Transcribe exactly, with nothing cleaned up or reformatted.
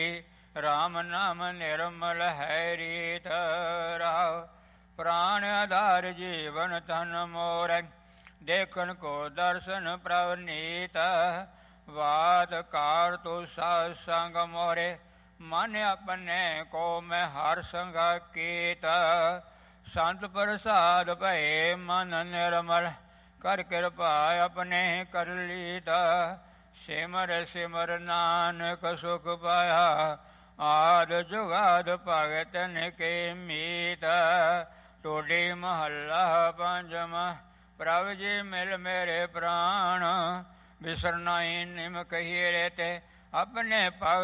ਰਾਮ ਨਾਮ ਨਿਰਮਲ ਹੈ ਰੀਤ ਰਾਵ। ਪ੍ਰਾਣ ਆਧਾਰ ਜੀਵਨ ਤਨ ਮੋਰ, ਦੇਖਣ ਕੋ ਦਰਸ਼ਨ ਪ੍ਰਵਨੀਤ। ਵਾਤ ਕਾਰ ਤੋ ਸਾਧ ਸੰਗ ਮੋਰੇ, ਮਨ ਆਪਣੇ ਕੋ ਮੈਂ ਹਰ ਸੰਗਾ ਕੀਤ। ਸੰਤ ਪ੍ਰਸਾਦ ਭਏ ਮਨ ਨਿਰਮਲ, ਕਰ ਕਿਰਪਾ ਆਪਣੇ ਕਰ ਲੀਤਾ। ਸਿਮਰ ਸਿਮਰ ਨਾਨਕ ਸੁਖ ਪਾਇਆ, ਆਦ ਜੁਗਾਦ ਭਗਤ ਨਿਕੇ ਮੀਤ। ਟੋਡੀ ਮਹੱਲਾ ਪੰਜਵਾਂ। ਪ੍ਰਭ ਜੀ ਮਿਲ ਮੇਰੇ ਪ੍ਰਾਣ, ਬਿਸਰ ਨਾਹੀ ਨਿਮ ਕਹੀਏ ਤੇ ਆਪਣੇ ਭਗਤ